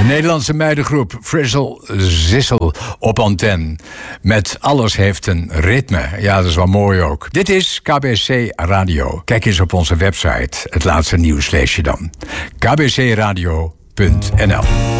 Nederlandse meidengroep Frizzle Zissel op antenne. Met alles heeft een ritme. Ja, dat is wel mooi ook. Dit is KBC Radio. Kijk eens op onze website. Het laatste nieuws lees je dan. kbcradio.nl